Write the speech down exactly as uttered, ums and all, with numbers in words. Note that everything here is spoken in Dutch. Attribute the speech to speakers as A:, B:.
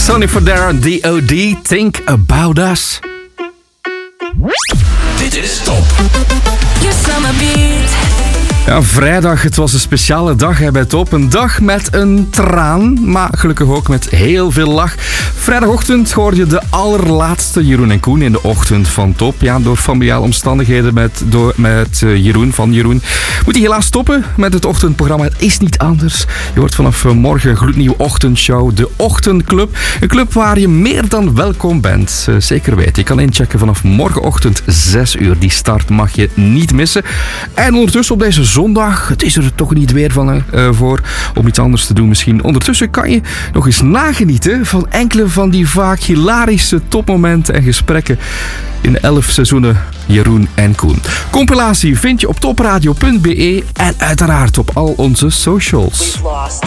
A: Sonny Fodera, D O D, Think About Us.
B: Dit is Top.
C: Je summer beat.
A: Ja, vrijdag, het was een speciale dag hè, bij Top. Een dag met een traan, maar gelukkig ook met heel veel lach. Vrijdagochtend hoorde je de allerlaatste Jeroen en Koen in de ochtend van Top. Ja, door familiale omstandigheden met, door, met uh, Jeroen, van Jeroen. Moet hij helaas stoppen met het ochtendprogramma. Het is niet anders. Je hoort vanaf morgen een gloednieuwe ochtendshow, de Ochtendclub. Een club waar je meer dan welkom bent. Uh, zeker weten. Je kan inchecken vanaf morgenochtend zes uur. Die start mag je niet missen. En ondertussen op deze zondag, het is er toch niet weer van uh, voor om iets anders te doen misschien. Ondertussen kan je nog eens nagenieten van enkele van die vaak hilarische topmomenten en gesprekken in elf seizoenen Jeroen en Koen. Compilatie vind je op topradio punt be en uiteraard op al onze socials.
D: We've lost